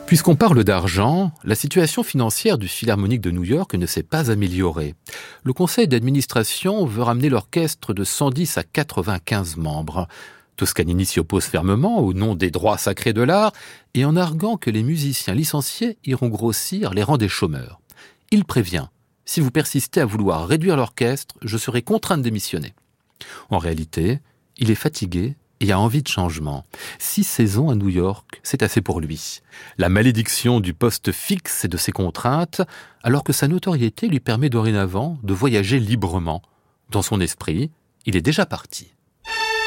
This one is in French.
Puisqu'on parle d'argent, la situation financière du Philharmonique de New York ne s'est pas améliorée. Le conseil d'administration veut ramener l'orchestre de 110 à 95 membres. Toscanini s'y oppose fermement au nom des droits sacrés de l'art et en arguant que les musiciens licenciés iront grossir les rangs des chômeurs. Il prévient « Si vous persistez à vouloir réduire l'orchestre, je serai contraint de démissionner ». En réalité, il est fatigué et a envie de changement. 6 saisons à New York, c'est assez pour lui. La malédiction du poste fixe et de ses contraintes, alors que sa notoriété lui permet dorénavant de voyager librement. Dans son esprit, il est déjà parti.